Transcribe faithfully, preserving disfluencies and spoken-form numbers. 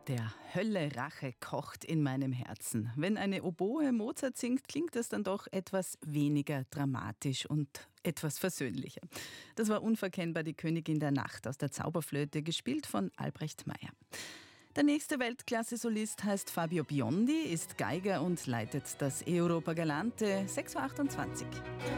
Der Hölle Rache kocht in meinem Herzen. Wenn eine Oboe Mozart singt, klingt es dann doch etwas weniger dramatisch und etwas versöhnlicher. Das war unverkennbar die Königin der Nacht aus der Zauberflöte, gespielt von Albrecht Meyer. Der nächste Weltklasse-Solist heißt Fabio Biondi, ist Geiger und leitet das E-Europa Galante sechs Uhr achtundzwanzig.